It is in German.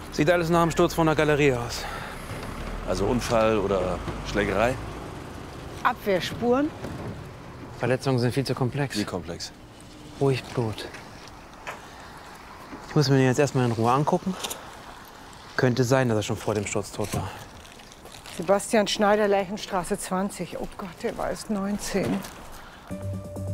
Sieht alles nach dem Sturz von der Galerie aus. Also Unfall oder Schlägerei? Abwehrspuren? Verletzungen sind viel zu komplex. Wie komplex? Ruhig Blut. Ich muss mir den jetzt erstmal in Ruhe angucken. Könnte sein, dass er schon vor dem Sturz tot war. Sebastian Schneider, Leichenstraße 20. Oh Gott, der war erst 19.